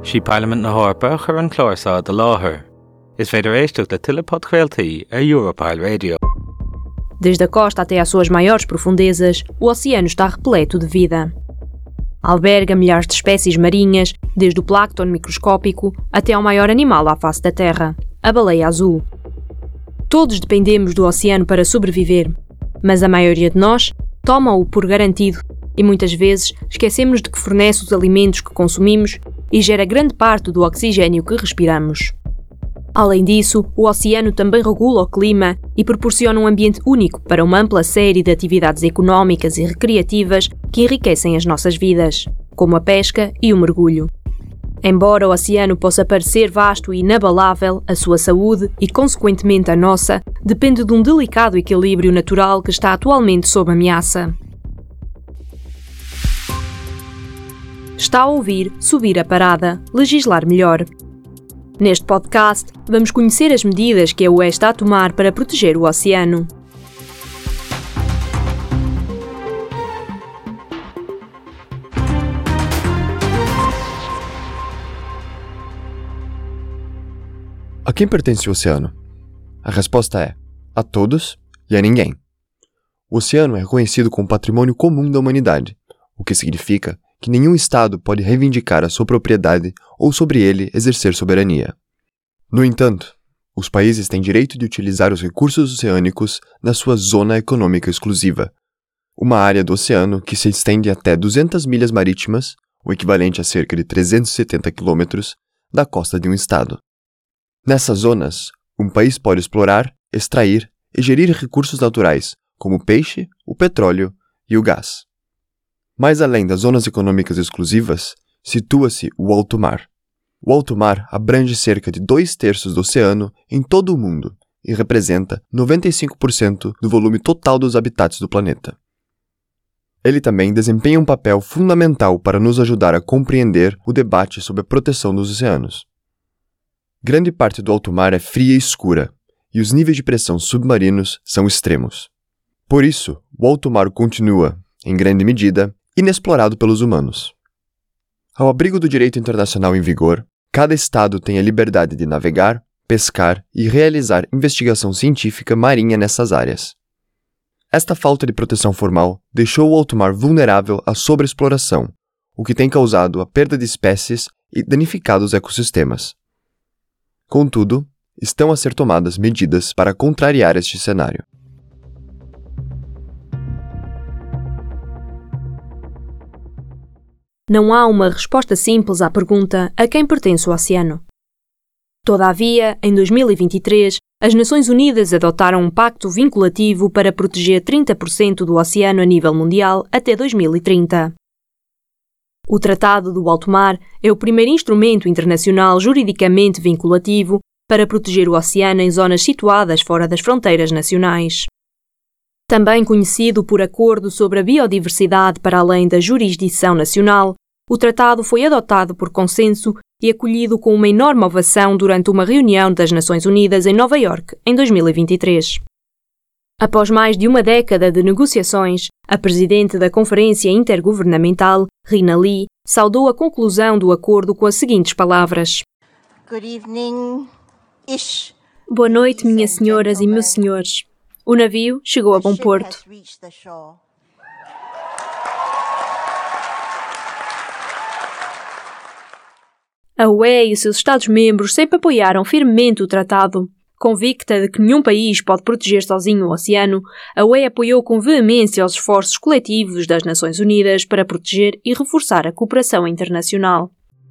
Sí Parliament na Harpa chur an chlársa de láthair. Is féidir éisteach le tuile podcréaltaí a Europile Radio. Desde a costa até às suas maiores profundezas, o oceano está repleto de vida. Alberga milhares de espécies marinhas, desde o plâncton microscópico até ao maior animal à face da Terra, a baleia azul. Todos dependemos do oceano para sobreviver, mas a maioria de nós toma-o por garantido e muitas vezes esquecemos de que fornece os alimentos que consumimos e gera grande parte do oxigênio que respiramos. Além disso, o oceano também regula o clima e proporciona um ambiente único para uma ampla série de atividades económicas e recreativas que enriquecem as nossas vidas, como a pesca e o mergulho. Embora o oceano possa parecer vasto e inabalável, a sua saúde e, consequentemente, a nossa, depende de um delicado equilíbrio natural que está atualmente sob ameaça. Está a ouvir Subir a Parada, Legislar Melhor. Neste podcast, vamos conhecer as medidas que a UE está a tomar para proteger o oceano. A quem pertence o oceano? A resposta é: a todos e a ninguém. O oceano é reconhecido como patrimônio comum da humanidade, o que significa que nenhum Estado pode reivindicar a sua propriedade ou sobre ele exercer soberania. No entanto, os países têm direito de utilizar os recursos oceânicos na sua zona econômica exclusiva, uma área do oceano que se estende até 200 milhas marítimas, o equivalente a cerca de 370 quilômetros, da costa de um Estado. Nessas zonas, um país pode explorar, extrair e gerir recursos naturais, como o peixe, o petróleo e o gás. Mais além das zonas econômicas exclusivas, situa-se o alto mar. O alto mar abrange cerca de 2/3 do oceano em todo o mundo e representa 95% do volume total dos habitats do planeta. Ele também desempenha um papel fundamental para nos ajudar a compreender o debate sobre a proteção dos oceanos. Grande parte do alto mar é fria e escura, e os níveis de pressão submarinos são extremos. Por isso, o alto mar continua, em grande medida, inexplorado pelos humanos. Ao abrigo do direito internacional em vigor, cada Estado tem a liberdade de navegar, pescar e realizar investigação científica marinha nessas áreas. Esta falta de proteção formal deixou o alto mar vulnerável à sobreexploração, o que tem causado a perda de espécies e danificado os ecossistemas. Contudo, estão a ser tomadas medidas para contrariar este cenário. Não há uma resposta simples à pergunta a quem pertence o oceano. Todavia, em 2023, as Nações Unidas adotaram um pacto vinculativo para proteger 30% do oceano a nível mundial até 2030. O Tratado do Alto Mar é o primeiro instrumento internacional juridicamente vinculativo para proteger o oceano em zonas situadas fora das fronteiras nacionais. Também conhecido por Acordo sobre a Biodiversidade para além da jurisdição nacional, o tratado foi adotado por consenso e acolhido com uma enorme ovação durante uma reunião das Nações Unidas em Nova Iorque, em 2023. Após mais de uma década de negociações, a presidente da Conferência Intergovernamental, Rina Lee, saudou a conclusão do acordo com as seguintes palavras: Good evening-ish. Boa noite, minhas senhoras e meus senhores. O navio chegou a bom porto. A UE e os seus Estados-membros sempre apoiaram firmemente o tratado. Convicta de que nenhum país pode proteger sozinho o oceano, a UE apoiou com veemência os esforços coletivos das Nações Unidas para proteger e reforçar a cooperação internacional.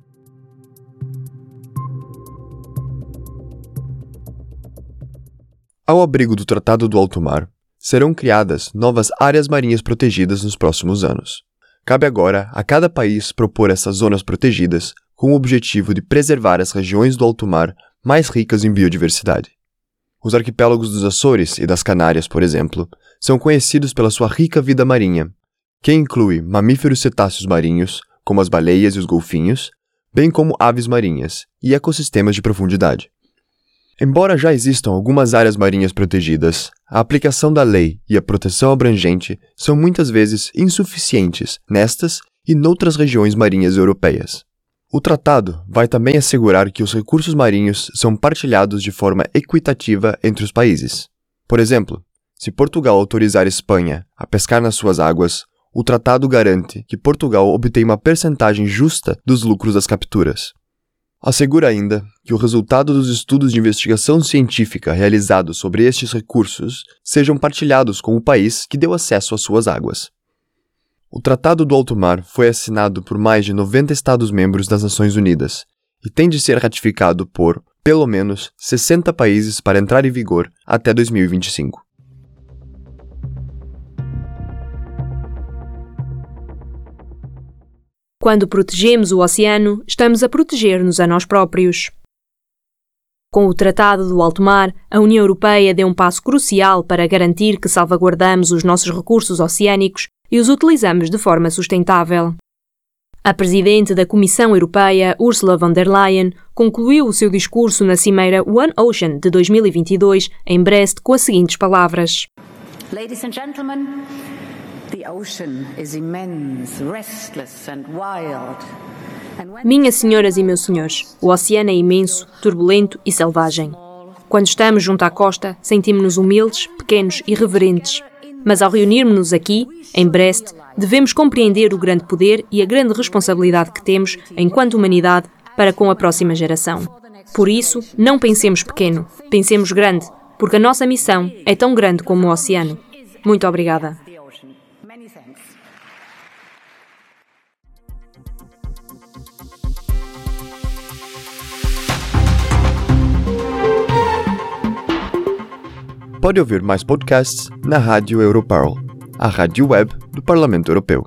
Ao abrigo do Tratado do Alto Mar, serão criadas novas áreas marinhas protegidas nos próximos anos. Cabe agora a cada país propor essas zonas protegidas com o objetivo de preservar as regiões do alto mar mais ricas em biodiversidade. Os arquipélagos dos Açores e das Canárias, por exemplo, são conhecidos pela sua rica vida marinha, que inclui mamíferos cetáceos marinhos, como as baleias e os golfinhos, bem como aves marinhas e ecossistemas de profundidade. Embora já existam algumas áreas marinhas protegidas, a aplicação da lei e a proteção abrangente são muitas vezes insuficientes nestas e noutras regiões marinhas europeias. O tratado vai também assegurar que os recursos marinhos são partilhados de forma equitativa entre os países. Por exemplo, se Portugal autorizar Espanha a pescar nas suas águas, o tratado garante que Portugal obtenha uma percentagem justa dos lucros das capturas. Assegura ainda que o resultado dos estudos de investigação científica realizados sobre estes recursos sejam partilhados com o país que deu acesso às suas águas. O Tratado do Alto Mar foi assinado por mais de 90 Estados-membros das Nações Unidas e tem de ser ratificado por, pelo menos, 60 países para entrar em vigor até 2025. Quando protegemos o oceano, estamos a proteger-nos a nós próprios. Com o Tratado do Alto Mar, a União Europeia deu um passo crucial para garantir que salvaguardamos os nossos recursos oceânicos e os utilizamos de forma sustentável. A Presidente da Comissão Europeia, Ursula von der Leyen, concluiu o seu discurso na Cimeira One Ocean de 2022 em Brest com as seguintes palavras: Ladies and gentlemen, the ocean is immense, restless and wild. Minhas senhoras e meus senhores, o oceano é imenso, turbulento e selvagem. Quando estamos junto à costa, sentimos-nos humildes, pequenos e reverentes. Mas ao reunirmos-nos aqui, em Brest, devemos compreender o grande poder e a grande responsabilidade que temos, enquanto humanidade, para com a próxima geração. Por isso, não pensemos pequeno, pensemos grande, porque a nossa missão é tão grande como o oceano. Muito obrigada. Pode ouvir mais podcasts na Rádio Europarl, a rádio web do Parlamento Europeu.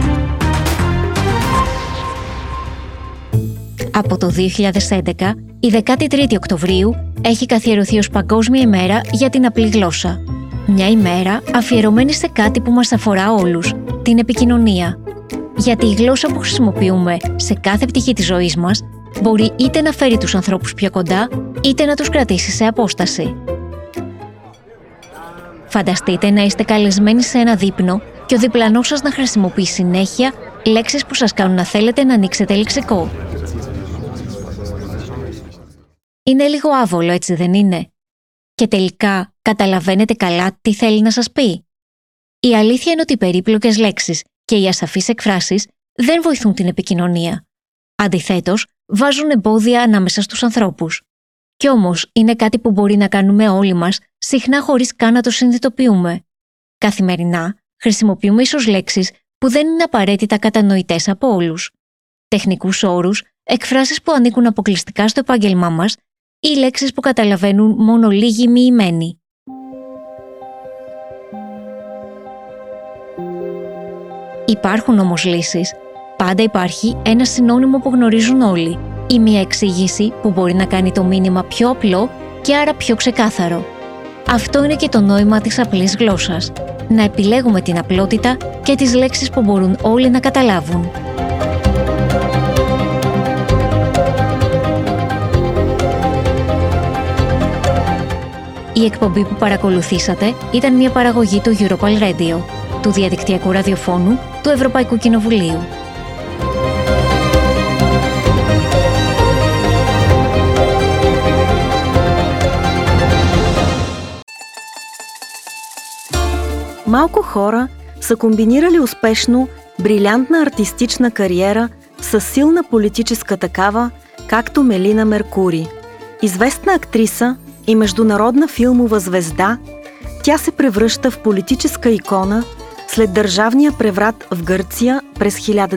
Από το 2011, η 13η Οκτωβρίου έχει καθιερωθεί ως Παγκόσμια ημέρα για την απλή γλώσσα. Μια ημέρα αφιερωμένη σε κάτι που μας αφορά όλους, την επικοινωνία. Γιατί η γλώσσα που χρησιμοποιούμε σε κάθε πτυχή της ζωής μας μπορεί είτε να φέρει τους ανθρώπους πιο κοντά, είτε να τους κρατήσει σε απόσταση. Φανταστείτε να είστε καλεσμένοι σε ένα δείπνο και ο διπλανός σας να χρησιμοποιεί συνέχεια λέξεις που σας κάνουν να θέλετε να ανοίξετε λεξικό. Είναι λίγο άβολο, έτσι δεν είναι? Και τελικά καταλαβαίνετε καλά τι θέλει να σας πει? Η αλήθεια είναι ότι οι περίπλοκες λέξεις και οι ασαφείς εκφράσεις δεν βοηθούν την επικοινωνία. Αντιθέτως, βάζουν εμπόδια ανάμεσα στους ανθρώπους. Κι όμως είναι κάτι που μπορεί να κάνουμε όλοι μας, συχνά χωρίς καν να το συνειδητοποιούμε. Καθημερινά χρησιμοποιούμε ίσως λέξεις που δεν είναι απαραίτητα κατανοητές από όλους. Τεχνικούς όρους, εκφράσεις που ανήκουν αποκλειστικά στο επάγγελμά μας ή λέξεις που καταλαβαίνουν μόνο λίγοι μοιημένοι. Υπάρχουν όμως λύσεις. Πάντα υπάρχει ένα συνώνυμο που γνωρίζουν όλοι ή μια εξήγηση που μπορεί να κάνει το μήνυμα πιο απλό και άρα πιο ξεκάθαρο. Αυτό είναι και το νόημα της απλής γλώσσας. Να επιλέγουμε την απλότητα και τις λέξεις που μπορούν όλοι να καταλάβουν. Η εκπομπή που παρακολουθήσατε ήταν μια παραγωγή του Europal Radio, του διαδικτυακού ραδιοφώνου του Ευρωπαϊκού Κοινοβουλίου. Малко хора са комбинирали успешно брилянтна артистична кариера с силна политическа такава, както Мелина Меркури. Известна актриса и международна филмова звезда, тя се превръща в политическа икона след държавния преврат в Гърция през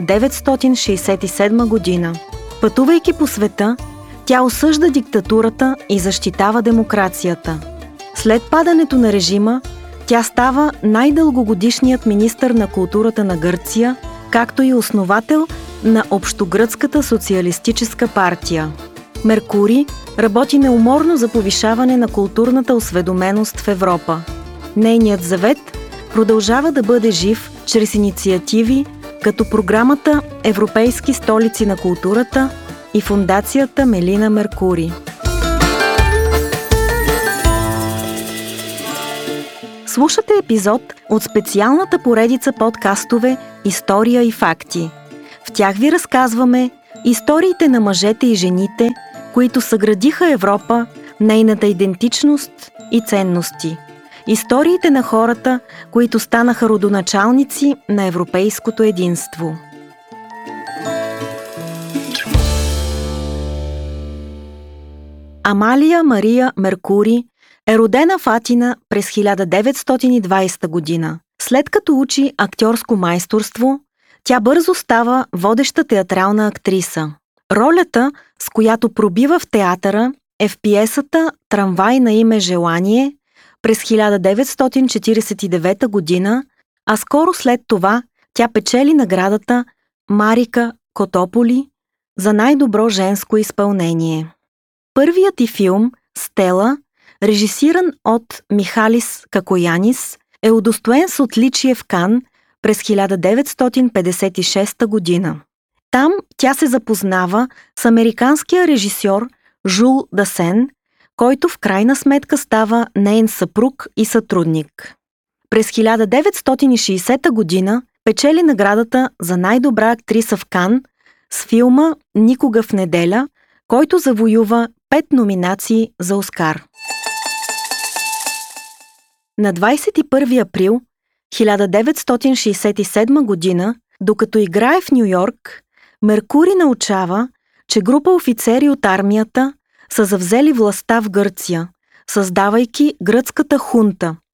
1967 година. Пътувайки по света, тя осъжда диктатурата и защитава демокрацията. След падането на режима, тя става най-дългогодишният министър на културата на Гърция, както и основател на Общогръцката социалистическа партия. Меркури работи неуморно за повишаване на културната осведоменост в Европа. Нейният завет продължава да бъде жив чрез инициативи като програмата Европейски столици на културата и фондацията Мелина Меркури. Слушате епизод от специалната поредица подкастове «История и факти». В тях ви разказваме Историите на мъжете и жените, които съградиха Европа, нейната идентичност и ценности. Историите на хората, които станаха родоначалници на европейското единство. Амалия Мария Меркури е родена в Атина през 1920 година. След като учи актьорско майсторство, тя бързо става водеща театрална актриса. Ролята, с която пробива в театъра, е в пиесата «Трамвай на име Желание» през 1949 година, а скоро след това тя печели наградата Марика Котополи за най-добро женско изпълнение. Първият ѝ филм «Стела», режисиран от Михалис Какоянис, е удостоен с отличие в Кан през 1956 година. Там тя се запознава с американския режисьор Жул Дасен, който в крайна сметка става неин съпруг и сътрудник. През 1960 година печели наградата за най-добра актриса в Кан с филма «Никога в неделя», който завоюва 5 номинации за Оскар. На 21 април 1967 година, докато играе в Ню-Йорк, Меркури научава, че група офицери от армията са завзели властта в Гърция, създавайки гръцката хунта,